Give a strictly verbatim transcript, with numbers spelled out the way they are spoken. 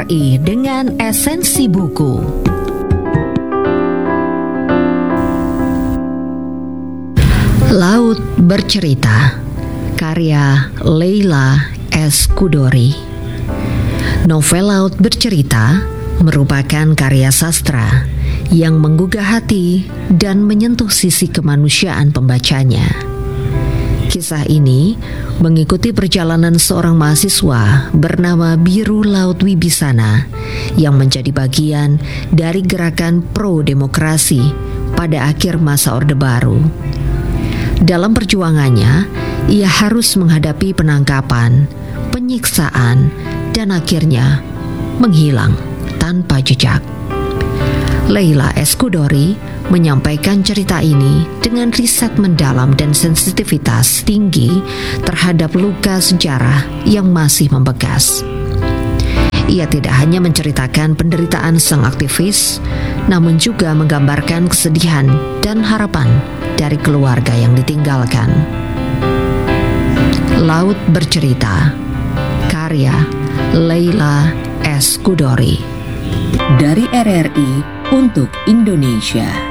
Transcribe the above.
I dengan esensi buku. Laut Bercerita, karya Leila S. Chudori. Novel Laut Bercerita merupakan karya sastra yang menggugah hati dan menyentuh sisi kemanusiaan pembacanya. Kisah ini mengikuti perjalanan seorang mahasiswa bernama Biru Laut Wibisana yang menjadi bagian dari gerakan pro-demokrasi pada akhir masa Orde Baru. Dalam perjuangannya, ia harus menghadapi penangkapan, penyiksaan, dan akhirnya menghilang tanpa jejak. Leila S. Chudori menyampaikan cerita ini dengan riset mendalam dan sensitivitas tinggi terhadap luka sejarah yang masih membekas. Ia tidak hanya menceritakan penderitaan sang aktivis, namun juga menggambarkan kesedihan dan harapan dari keluarga yang ditinggalkan. Laut Bercerita, karya Leila S. Chudori. Dari R R I untuk Indonesia.